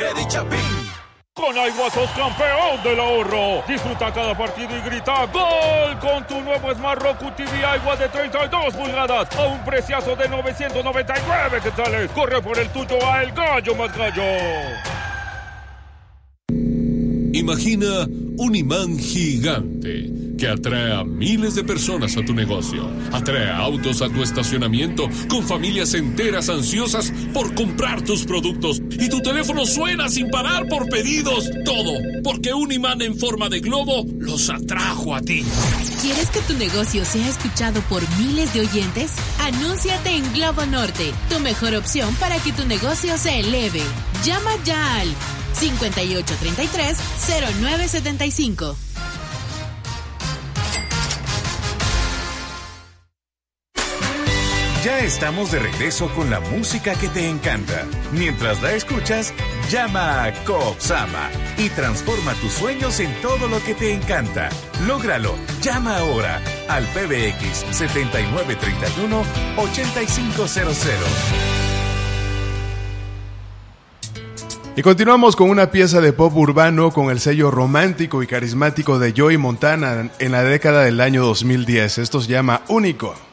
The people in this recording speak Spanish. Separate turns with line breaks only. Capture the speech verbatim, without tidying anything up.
Credit Chapín.
Con Aigua sos campeón del ahorro. Disfruta cada partido y grita ¡Gol! Con tu nuevo Smart Roku T V Aigua de treinta y dos pulgadas a un preciazo de novecientos noventa y nueve quetzales. Corre por el tuyo a El Gallo Más Gallo.
Imagina un imán gigante que atrae a miles de personas a tu negocio. Atrae autos a tu estacionamiento con familias enteras ansiosas por comprar tus productos. Y tu teléfono suena sin parar por pedidos. Todo porque un imán en forma de globo los atrajo a ti.
¿Quieres que tu negocio sea escuchado por miles de oyentes? Anúnciate en Globo Norte, tu mejor opción para que tu negocio se eleve. Llama ya al cincuenta y ocho treinta y tres cero nueve setenta y cinco.
Ya estamos de regreso con la música que te encanta. Mientras la escuchas, llama a Coopsama y transforma tus sueños en todo lo que te encanta. Lógralo. Llama ahora al P B X setenta y nueve treinta y uno ochenta y cinco cero cero.
Y continuamos con una pieza de pop urbano con el sello romántico y carismático de Joey Montana en la década del año dos mil diez. Esto se llama Único.